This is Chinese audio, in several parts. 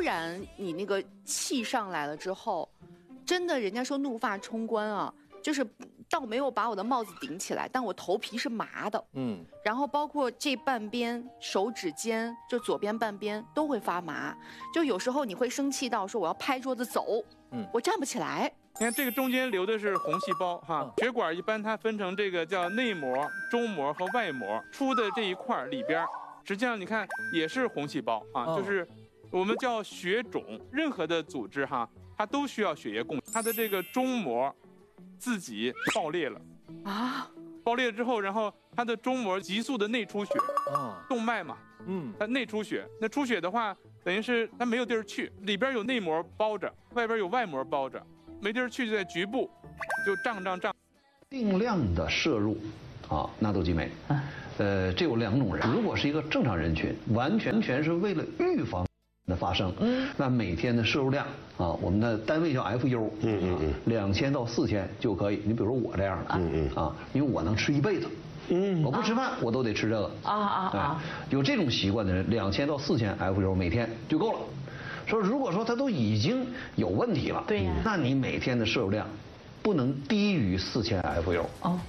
然你那个气上来了之后，真的人家说怒发冲冠啊，就是倒没有把我的帽子顶起来，但我头皮是麻的，然后包括这半边手指尖，就左边半边都会发麻，就有时候你会生气到说我要拍桌子走，我站不起来。 你看这个中间流的是红细胞哈，血管一般它分成这个叫内膜、中膜和外膜，出的这一块里边，实际上你看也是红细胞啊，就是我们叫血肿，任何的组织哈，它都需要血液供应，它的这个中膜自己爆裂了啊，爆裂之后，然后它的中膜急速的内出血，动脉嘛，它内出血，那出血的话，等于是它没有地儿去，里边有内膜包着，外边有外膜包着。没地儿去就在局部，就胀。 定量的摄入纳豆激酶，这有2种人。如果是一个正常人群，完全是为了预防的发生，那每天的摄入量我们的单位叫 FU，2000到4000就可以。你比如说我这样的，因为我能吃一辈子。我不吃饭我都得吃这个有这种习惯的人，2000到4000 FU 每天就够了。说如果说他都已经有问题了， 对呀， 那你每天的摄入量不能低于4000 FU。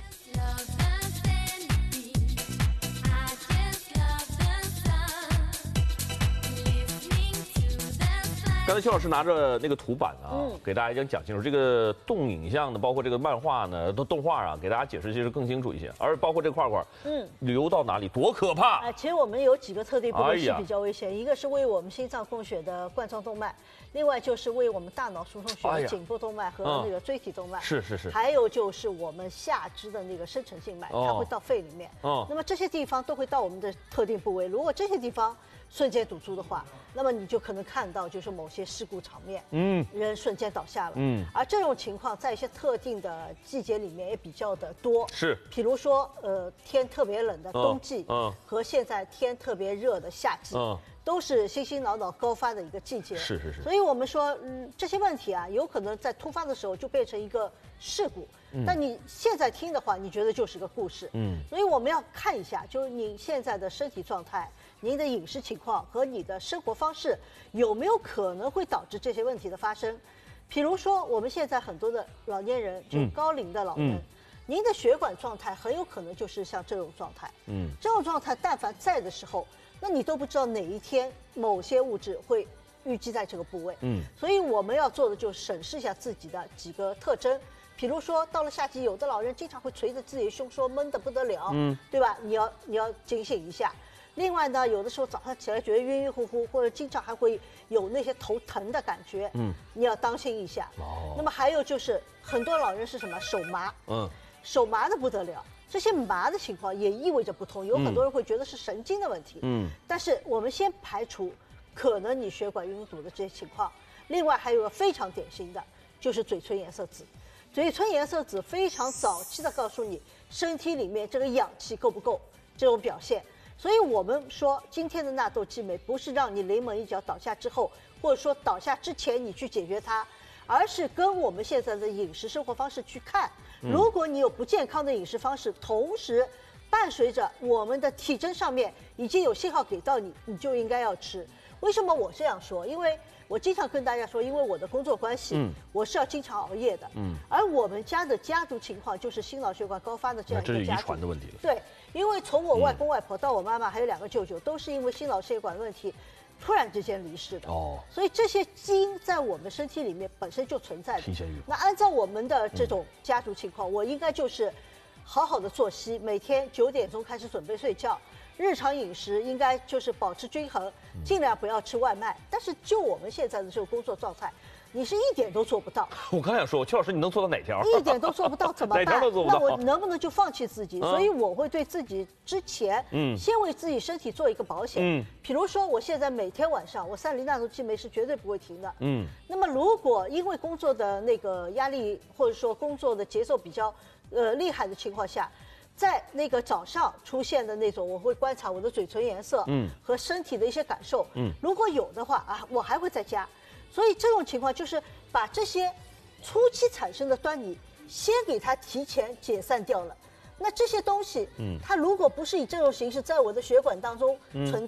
刚才邱老师拿着那个图板给大家已经讲清楚，这个动影像呢，包括这个漫画呢，动画给大家解释其实更清楚一些，而包括这块块，流到哪里多可怕！ 其实我们有几个特定部位是比较危险，一个是为我们心脏供血的冠状动脉，另外就是为我们大脑输送血的颈部动脉和那个椎体动脉， 是， 还有就是我们下肢的那个深层静脉，它会到肺里面，那么这些地方都会到我们的特定部位，如果这些地方瞬间堵住的话，那么你就可能看到就是某些事故场面，人瞬间倒下了，而这种情况在一些特定的季节里面也比较的多， 是， 比如说天特别冷的冬季，和现在天特别热的夏季，都是心心脑脑高发的一个季节， 是， 所以我们说，这些问题有可能在突发的时候就变成一个事故，但你现在听的话，你觉得就是个故事，所以我们要看一下，就是你现在的身体状态。您的饮食情况和你的生活方式有没有可能会导致这些问题的发生？比如说，我们现在很多的老年人，就高龄的老人，您的血管状态很有可能就是像这种状态。这种状态但凡在的时候，那你都不知道哪一天某些物质会淤积在这个部位。所以我们要做的就是审视一下自己的几个特征。比如说，到了夏季，有的老人经常会捶着自己的胸说闷得不得了，对吧？你要警醒一下。另外呢，有的时候早上起来觉得晕晕乎乎，或者经常还会有那些头疼的感觉，你要当心一下。那么还有就是很多老人是什么手麻，手麻的不得了，这些麻的情况也意味着不同，有很多人会觉得是神经的问题，但是我们先排除可能你血管淤堵的这些情况。另外还有个非常典型的，就是嘴唇颜色紫，嘴唇颜色紫非常早期的告诉你身体里面这个氧气够不够这种表现。所以我们说，今天的纳豆激酶不是让你临门一脚倒下之后，或者说倒下之前你去解决它，而是跟我们现在的饮食生活方式去看。如果你有不健康的饮食方式，同时伴随着我们的体征上面已经有信号给到你，你就应该要吃。为什么我这样说？因为我经常跟大家说，因为我的工作关系，我是要经常熬夜的，而我们家的家族情况就是心脑血管高发的这样一个家族， 这是遗传的问题了。 对，因为从我外公外婆到我妈妈还有2个舅舅，都是因为心脑血管问题突然之间离世的。所以这些基因在我们身体里面本身就存在的。 提前预防。 那按照我们的这种家族情况，我应该就是好好的作息，每天9点钟开始准备睡觉。日常饮食应该就是保持均衡，尽量不要吃外卖。但是就我们现在的这个工作状态，你是一点都做不到。 我刚想说，邱老师，你能做到哪条？ 一点都做不到怎么办？ 哪条都做不到。 那我能不能就放弃自己？所以我会对自己之前，先为自己身体做一个保险。比如说，我现在每天晚上，我3厘纳豆激酶是绝对不会停的。那么如果因为工作的那个压力，或者说工作的节奏比较厉害的情况下，在那个早上出现的那种，我会观察我的嘴唇颜色，和身体的一些感受，如果有的话我还会再加。所以这种情况就是把这些初期产生的端倪先给它提前解散掉了。那这些东西，它如果不是以这种形式在我的血管当中存在，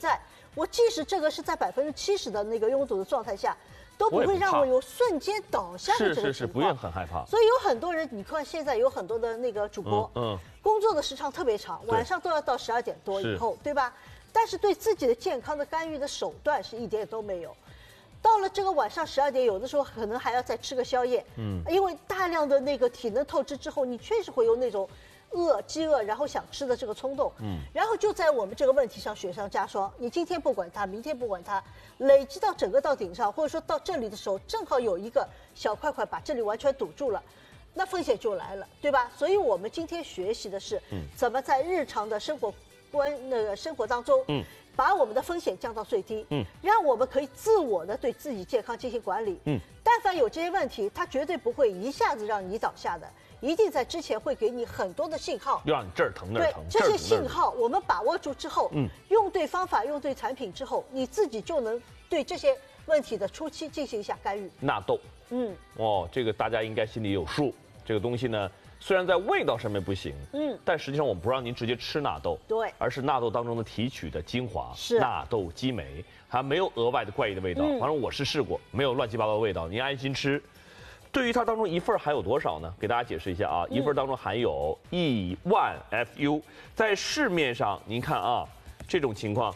我即使这个是在70%的那个拥堵的状态下，都不会让我有瞬间倒下的这个情况。 是，不用很害怕。 所以有很多人，你看现在有很多的那个主播，工作的时长特别长，晚上都要到12点多以后，对吧？但是对自己的健康的干预的手段是一点都没有。到了这个晚上12点，有的时候可能还要再吃个宵夜，因为大量的那个体能透支之后，你确实会有那种饥饿，然后想吃的这个冲动，然后就在我们这个问题上雪上加霜。你今天不管它，明天不管它，累积到整个到顶上，或者说到这里的时候，正好有一个小块块把这里完全堵住了，那风险就来了，对吧？所以我们今天学习的是怎么在日常的生活当中，把我们的风险降到最低，让我们可以自我的对自己健康进行管理，但凡有这些问题，它绝对不会一下子让你倒下的，一定在之前会给你很多的信号， 让你这儿疼那儿疼。 对，这些信号我们把握住之后，用对方法，用对产品之后，你自己就能对这些问题的初期进行一下干预。 纳豆，这个大家应该心里有数。这个东西呢，虽然在味道上面不行，但实际上我们不让您直接吃纳豆， 对， 而是纳豆当中的提取的精华， 是纳豆激酶，还没有额外的怪异的味道。反正我是试过，没有乱七八糟的味道，您安心吃。对于它当中一份含有多少呢？给大家解释一下啊，一份当中含有10000 FU， 在市面上您看啊，这种情况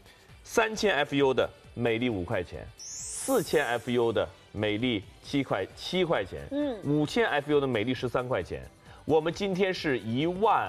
，3000 FU 的每粒5块钱，4000 FU 的每粒7块钱，5000 FU 的每粒13块钱。我们今天是10000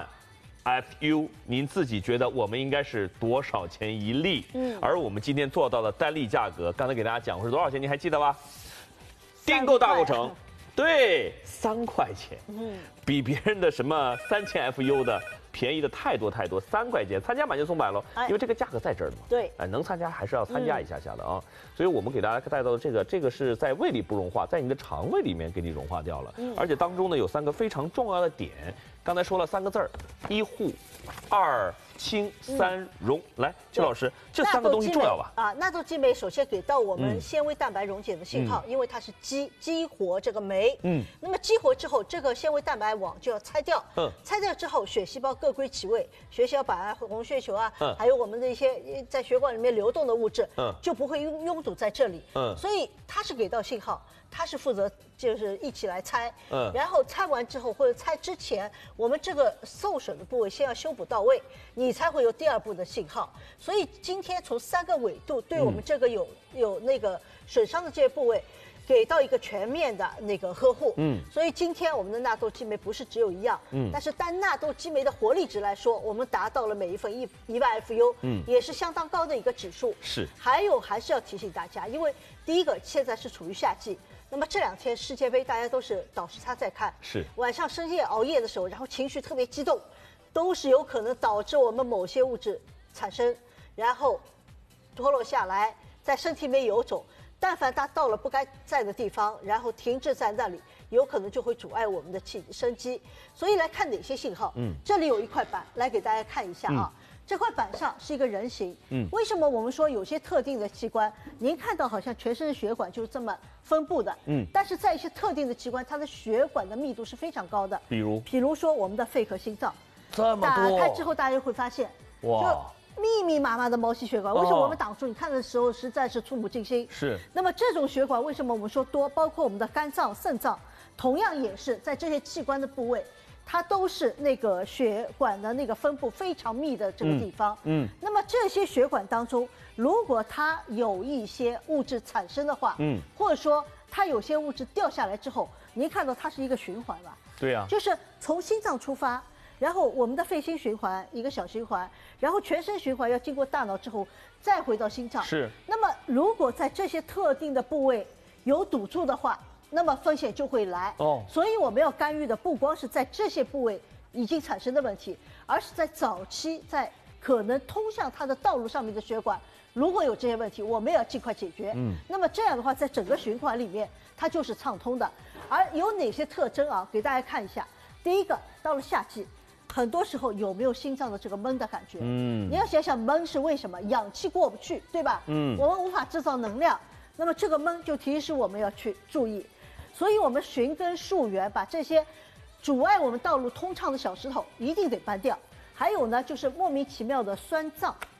FU， 您自己觉得我们应该是多少钱一粒？而我们今天做到的单粒价格，刚才给大家讲是多少钱？您还记得吧？订购大过程，对，3块钱，比别人的什么3000 FU 的便宜的太多，3块钱，参加买就送100喽，因为这个价格在这儿的嘛。 对， 能参加还是要参加一下的啊。所以我们给大家带到的这个是在胃里不融化，在你的肠胃里面给你融化掉了，而且当中呢有3个非常重要的点，刚才说了3个字儿：1护、2清、3溶。来，邱老师，这3个东西重要吧？ 纳豆激酶首先给到我们纤维蛋白溶解的信号，因为它是激活这个酶，那么激活之后，这个纤维蛋白网就要拆掉，拆掉之后，血细胞各归其位，血小板啊、红血球啊，还有我们的一些在血管里面流动的物质，就不会拥堵在这里，所以它是给到信号，它是负责就是一起来拆，然后拆完之后或者拆之前，我们这个受损的部位先要修补到位，你才会有第2步的信号。所以今天从3个纬度对我们这个有那个损伤的这些部位，给到一个全面的那个呵护。所以今天我们的纳豆激酶不是只有1样，但是单纳豆激酶的活力值来说，我们达到了每一份10000 FU，也是相当高的一个指数。 是。 还是要提醒大家，因为第一个现在是处于夏季。那么这2天世界杯大家都是倒时差在看， 是晚上深夜熬夜的时候，然后情绪特别激动，都是有可能导致我们某些物质产生，然后脱落下来，在身体里面游走。但凡它到了不该在的地方，然后停滞在那里，有可能就会阻碍我们的生机。所以来看哪些信号？这里有一块板，来给大家看一下啊。这块板上是一个人形，为什么我们说有些特定的器官，您看到好像全身的血管就是这么分布的，但是在一些特定的器官，它的血管的密度是非常高的，比如说我们的肺和心脏， 这么多， 打开之后大家会发现，哇，密密麻麻的毛细血管，为什么我们挡住？你看的时候实在是触目惊心。 是。 那么这种血管为什么我们说多？包括我们的肝脏、肾脏，同样也是在这些器官的部位。它都是那个血管的那个分布非常密的这个地方，那么这些血管当中，如果它有一些物质产生的话，或者说它有些物质掉下来之后，您看到它是一个循环吧？ 对呀， 就是从心脏出发，然后我们的肺心循环一个小循环，然后全身循环要经过大脑之后再回到心脏。 是。 那么如果在这些特定的部位有堵住的话，那么风险就会来所以我们要干预的不光是在这些部位已经产生的问题，而是在早期在可能通向它的道路上面的血管，如果有这些问题，我们也要尽快解决。那么这样的话，在整个循环里面，它就是畅通的。而有哪些特征啊？给大家看一下。第一个，到了夏季，很多时候有没有心脏的这个闷的感觉？你要想想闷是为什么？氧气过不去，对吧？我们无法制造能量，那么这个闷就提示我们要去注意。所以我们寻根溯源，把这些阻碍我们道路通畅的小石头一定得搬掉。还有呢，就是莫名其妙的酸胀，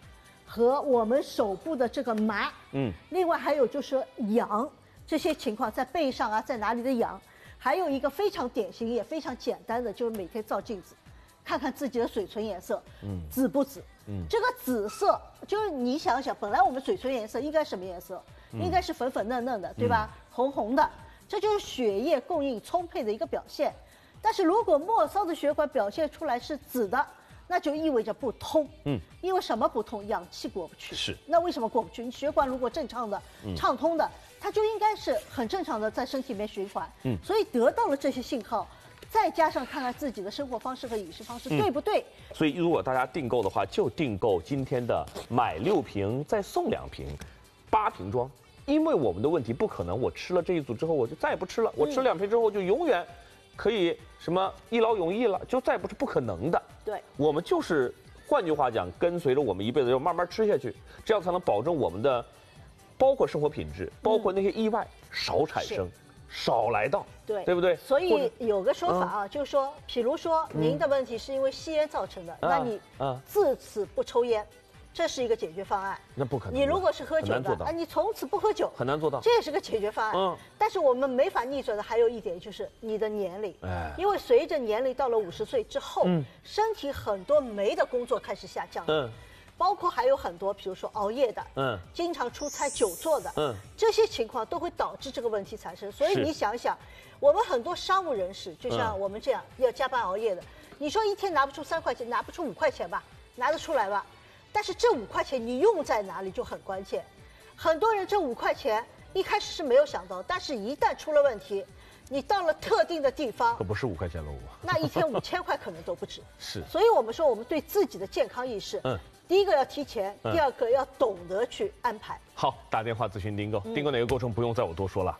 和我们手部的这个麻，另外还有就是痒这些情况，在背上啊，在哪里的痒，还有一个非常典型也非常简单的，就是每天照镜子，看看自己的嘴唇颜色，紫不紫？这个紫色就是你想想，本来我们嘴唇颜色应该什么颜色？应该是粉粉嫩嫩的，对吧？红红的，这就是血液供应充沛的一个表现。但是如果末梢的血管表现出来是紫的，那就意味着不通。因为什么不通？氧气过不去。 是。 那为什么过不去？你血管如果正常的、畅通的，它就应该是很正常的在身体里面循环。所以得到了这些信号，再加上看看自己的生活方式和饮食方式对不对。 所以如果大家订购的话，就订购今天的买6瓶再送2瓶，8瓶装。因为我们的问题不可能，我吃了这一组之后我就再也不吃了，我吃2瓶之后就永远可以什么一劳永逸了，就再不是不可能的。 对， 我们就是换句话讲，跟随着我们一辈子，要慢慢吃下去，这样才能保证我们的，包括生活品质，包括那些意外少产生，少来到，对不对？ 所以有个说法啊，就是说，比如说您的问题是因为吸烟造成的，那你自此不抽烟。这是一个解决方案， 那不可能。 你如果是喝酒的，啊，你从此不喝酒， 很难做到。 这也是个解决方案。但是我们没法逆转的还有一点就是你的年龄，因为随着年龄到了50岁之后，身体很多酶的工作开始下降了，包括还有很多，比如说熬夜的，经常出差久坐的，这些情况都会导致这个问题产生。所以你想想，我们很多商务人士，就像我们这样要加班熬夜的，你说一天拿不出3块钱，拿不出5块钱吧，拿得出来吧？但是这5块钱你用在哪里就很关键，很多人这5块钱一开始是没有想到，但是一旦出了问题，你到了特定的地方， 可不是5块钱喽， 那一天5000块可能都不止。 是， 所以我们说我们对自己的健康意识，第一个要提前，第二个要懂得去安排。 好，打电话咨询订购，订购哪个过程不用再我多说了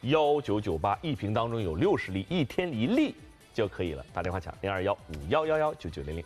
，1998一瓶当中有60粒，1天1粒就可以了，打电话抢021511119900。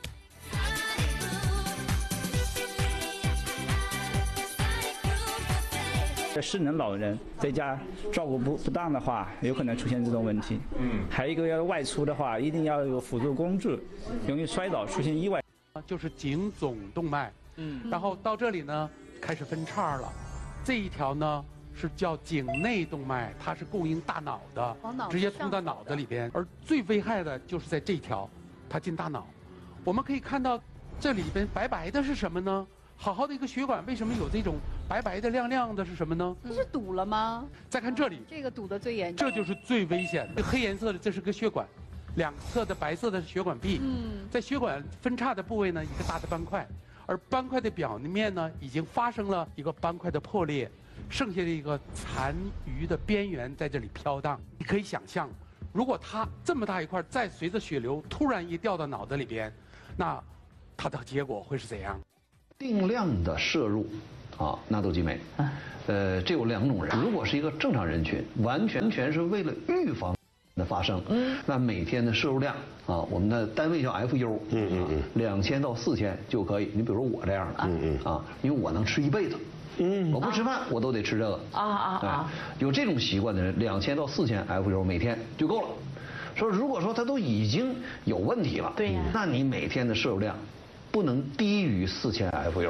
失能老人在家照顾不当的话，有可能出现这种问题。还有一个要外出的话，一定要有辅助工具，容易摔倒出现意外。 就是颈总动脉，然后到这里呢开始分叉了，这一条呢是叫颈内动脉，它是供应大脑的，直接通到脑子里边。而最危害的就是在这条，它进大脑。我们可以看到这里边白白的是什么呢？好好的一个血管，为什么有这种白白的、亮亮的？是什么呢？ 这是堵了吗？ 再看这里， 这个堵得最严重。 这就是最危险的。黑颜色的这是个血管，两侧的白色的是血管壁。在血管分叉的部位呢，一个大的斑块，而斑块的表面呢，已经发生了一个斑块的破裂，剩下的一个残余的边缘在这里飘荡。你可以想象，如果它这么大一块，再随着血流突然一掉到脑子里边，那它的结果会是怎样？ 定量的摄入纳豆激酶，这有2种人。如果是一个正常人群，完全是为了预防的发生，那每天的摄入量我们的单位叫 FU，2000到4000就可以。你比如说我这样的因为我能吃一辈子，我不吃饭我都得吃这个有这种习惯的人，2000到4000 FU 每天就够了。说如果说他都已经有问题了，对呀，那你每天的摄入量不能低于4000 FU。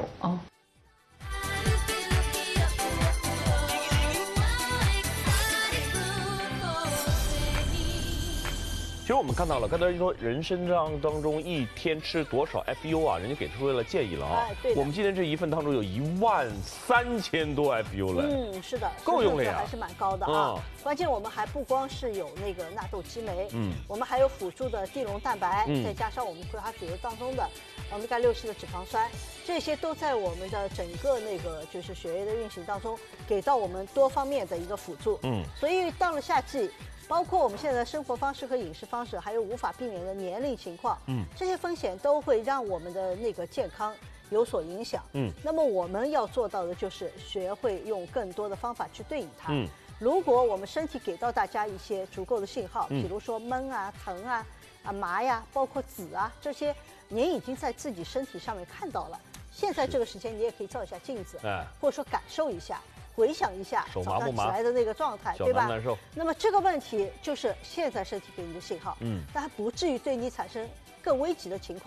其实我们看到了，刚才说人身当中一天吃多少 FU 啊，人家给出了建议了我们今天这一份当中有13000多 FU 了。 是的， 够用了呀， 还是蛮高的关键我们还不光是有那个纳豆激酶，我们还有辅助的地龙蛋白，再加上我们葵花籽油当中的omega-6烯的脂肪酸，这些都在我们的整个那个就是血液的运行当中，给到我们多方面的一个辅助。所以到了夏季，包括我们现在的生活方式和饮食方式，还有无法避免的年龄情况，这些风险都会让我们的那个健康有所影响。那么我们要做到的就是学会用更多的方法去对应它。如果我们身体给到大家一些足够的信号，比如说闷啊、疼啊、麻呀，包括紫啊这些，您已经在自己身体上面看到了。现在这个时间，你也可以照一下镜子，或者说感受一下。回想一下早上起来的那个状态，对吧？那么这个问题就是现在身体给你的信号，但还不至于对你产生更危急的情况。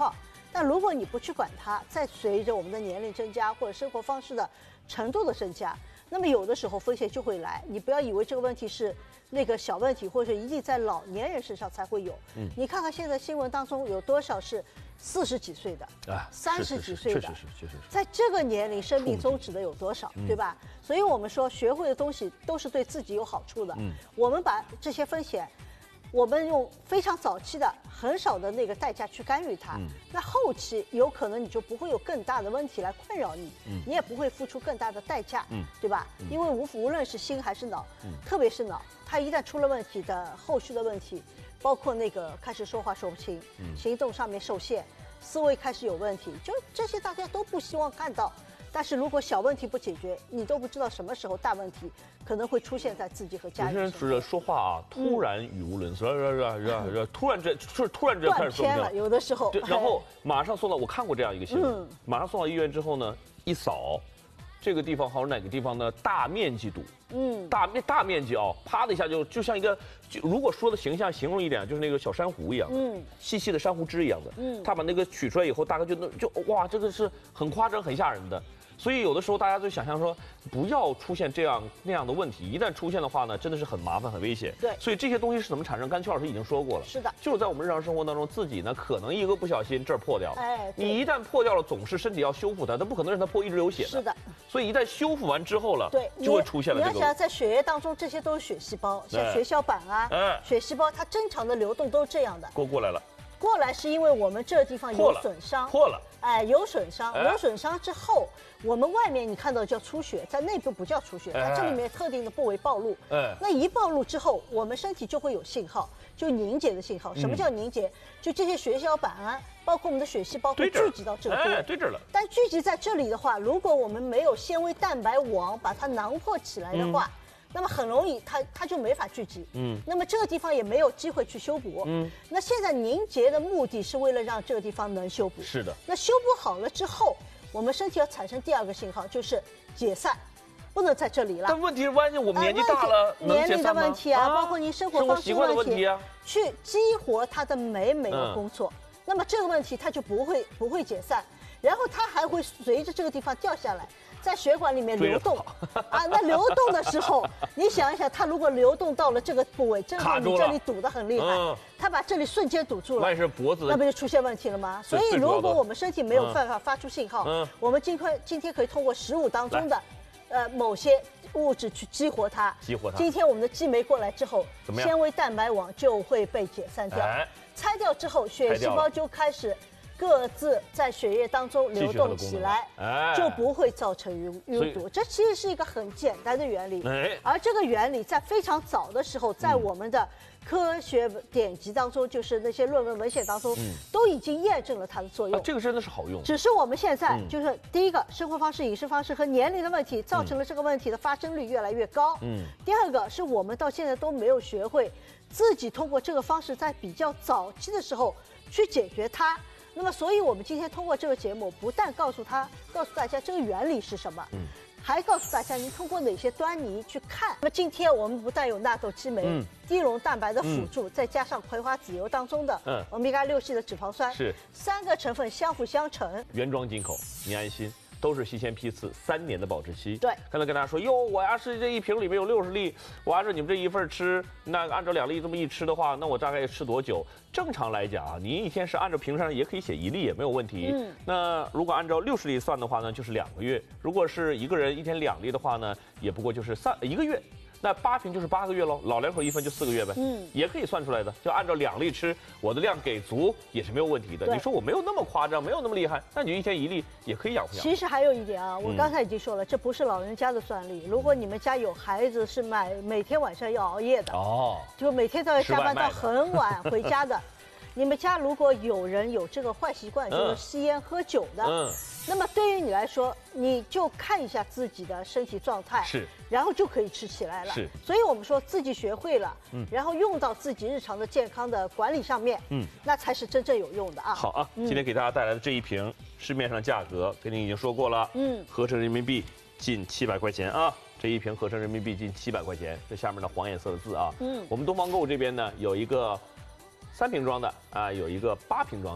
但如果你不去管它，再随着我们的年龄增加或者生活方式的程度的增加，那么有的时候风险就会来。你不要以为这个问题是那个小问题，或者一定在老年人身上才会有。你看看现在新闻当中有多少是40几岁的，30几岁的， 确实， 在这个年龄生命终止的有多少，对吧？所以我们说学会的东西都是对自己有好处的。我们把这些风险，我们用非常早期的很少的那个代价去干预它，那后期有可能你就不会有更大的问题来困扰你，你也不会付出更大的代价，对吧？因为无论是心还是脑，特别是脑，它一旦出了问题的后续的问题，包括那个开始说话说不清，行动上面受限，思维开始有问题，就这些大家都不希望看到。但是如果小问题不解决，你都不知道什么时候大问题可能会出现在自己和家人身上。 有些人说话啊，突然语无伦次，突然这开始说了，有的时候。 然后马上送到，我看过这样一个新闻，马上送到医院之后呢，一扫，这个地方好像哪个地方呢，大面积堵，大面积啊，啪的一下就像一个，如果说的形象形容一点，就是那个小珊瑚一样，细细的珊瑚枝一样的，他把那个取出来以后，大概就哇，这个是很夸张、很吓人的。所以有的时候大家就想象说，不要出现这样那样的问题，一旦出现的话呢，真的是很麻烦、很危险。 对， 所以这些东西是怎么产生？刚才邱老师已经说过了。 是的， 就是在我们日常生活当中，自己呢可能一个不小心这儿破掉了，你一旦破掉了，总是身体要修复它，它不可能让它破一直流血的。 是的， 所以一旦修复完之后了， 对， 就会出现了这个。 你要想在血液当中，这些都是血细胞，像血小板啊，血细胞它正常的流动都是这样的。 过来了。 过来是因为我们这个地方有损伤， 破了， 有损伤，有损伤之后，我们外面你看到叫出血，在内部不叫出血，它这里面特定的部位暴露，那一暴露之后，我们身体就会有信号，就凝结的信号。什么叫凝结？就这些血小板啊，包括我们的血细胞会聚集到这个部位， 对着了。 但聚集在这里的话，如果我们没有纤维蛋白网把它囊括起来的话，那么很容易它就没法聚集，那么这个地方也没有机会去修补，那现在凝结的目的是为了让这个地方能修补， 是的。 那修补好了之后，我们身体要产生第二个信号，就是解散，不能在这里了。 但问题是，万一我们年纪大了， 年龄的问题啊，包括您生活方式的问题啊， 去激活它的酶没有工作，那么这个问题它就不会解散，然后它还会随着这个地方掉下来。在血管里面流动那流动的时候，你想一想，它如果流动到了这个部位，正好你这里堵得很厉害，它把这里瞬间堵住了， 万一是脖子， 那不就出现问题了吗？所以如果我们身体没有办法发出信号，我们今天可以通过食物当中的某些物质去激活它。今天我们的激酶过来之后，纤维蛋白网就会被解散掉，拆掉之后，血细胞就开始各自在血液当中流动起来，就不会造成淤堵。这其实是一个很简单的原理，而这个原理在非常早的时候，在我们的科学典籍当中，就是那些论文文献当中，都已经验证了它的作用。 这个真的是好用。 只是我们现在就是第一个，生活方式、饮食方式和年龄的问题，造成了这个问题的发生率越来越高。第二个是我们到现在都没有学会自己通过这个方式，在比较早期的时候去解决它。那么，所以我们今天通过这个节目，不但告诉大家这个原理是什么，还告诉大家您通过哪些端倪去看。那么今天我们不但有纳豆激酶、低溶蛋白的辅助，再加上葵花籽油当中的欧米伽6系的脂肪酸， 是 3个成分相辅相成， 原装进口，你安心。都是新鲜批次，3年的保质期。 对， 刚才跟大家说，我要是这一瓶里面有60粒，我按照你们这一份吃，那按照2粒这么一吃的话，那我大概吃多久？正常来讲啊，你一天是按照瓶上也可以写1粒也没有问题。那如果按照60粒算的话呢，就是2个月；如果是一个人一天2粒的话呢，也不过就是1个月。那8瓶就是8个月喽，老两口一分就4个月呗，也可以算出来的，就按照2粒吃，我的量给足也是没有问题的。你说我没有那么夸张，没有那么厉害，那你就一天1粒也可以养活。 其实还有一点啊，我刚才已经说了，这不是老人家的算力。如果你们家有孩子是每天晚上要熬夜的，就每天都要加班到很晚回家的。你们家如果有人有这个坏习惯，就是吸烟喝酒的，那么对于你来说，你就看一下自己的身体状态，然后就可以吃起来了。所以我们说自己学会了，然后用到自己日常的健康的管理上面，那才是真正有用的啊。 好啊，今天给大家带来的这一瓶，市面上价格跟您已经说过了，合成人民币近700块钱啊。这一瓶合成人民币近700块钱，这下面的黄颜色的字啊，我们东方购物这边呢有一个3瓶装的啊，有一个8瓶装的。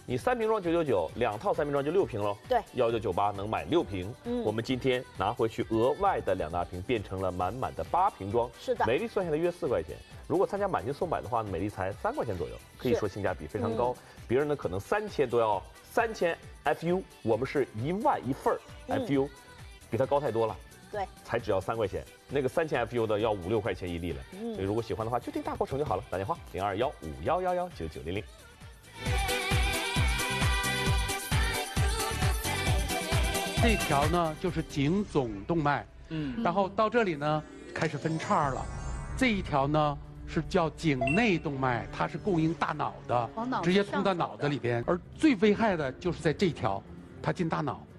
你3瓶装999，2套3瓶装就6瓶喽。 对 ，1998能买6瓶。我们今天拿回去额外的2大瓶，变成了满满的8瓶装。 是的， 每粒算下来约4块钱。如果参加满金送买的话，每粒才3块钱左右，可以说性价比非常高。别人呢可能3000都要3000 FU， 我们是1万1份FU，比它高太多了。 对， 才只要3块钱，那个3000 FU 的要5、6块钱一粒了。所以如果喜欢的话，就订大过程就好了。打电话0215119900。 这条呢就是颈总动脉，然后到这里呢开始分叉了。这一条呢是叫颈内动脉，它是供应大脑的，直接通到脑子里边。而最危害的就是在这条，它进大脑。